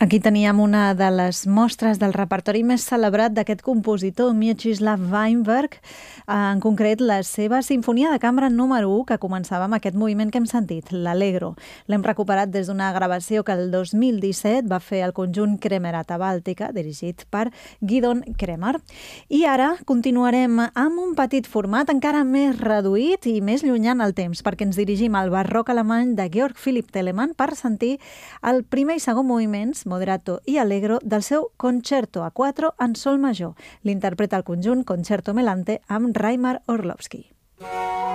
Aquí teníem una de les mostres del repertori més celebrat d'aquest compositor, Mieczyslaw Weinberg, en concret la seva sinfonia de cambra número 1, que començava amb aquest moviment que hem sentit, l'Allegro. L'hem recuperat des d'una gravació que el 2017 va fer el conjunt Kremerata Bàltica, dirigit per Gidon Kremer. I ara continuarem amb un petit format encara més reduït i més llunyà en el temps, perquè ens dirigim al barroc alemany de Georg Philipp Telemann per sentir el primer i segon moviments, Moderato i Allegro, del seu Concerto a 4 en sol major. L'interpreta el conjunt Concerto Melante amb Reimar Orlowski.